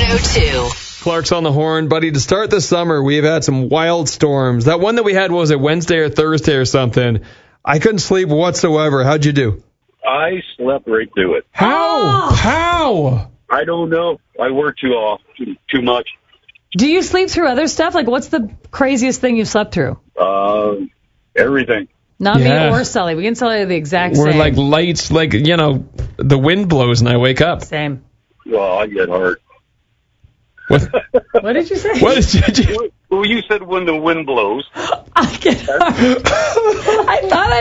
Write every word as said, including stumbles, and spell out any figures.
go-to. Clark's on the horn, buddy. To start the summer, we've had some wild storms. That one that we had, was it Wednesday or Thursday or something? I couldn't sleep whatsoever. How'd you do? I slept right through it. How? Oh. How? I don't know. I work too off, too, too much. Do you sleep through other stuff? Like, what's the craziest thing you've slept through? Uh, everything. Not Yeah. me or Sully. We can tell you the exact We're same. like lights, like, you know, the wind blows and I wake up. Same. Well, I get hurt. What? What did you say? What did you? Well, you said when the wind blows. I get hurt. I thought I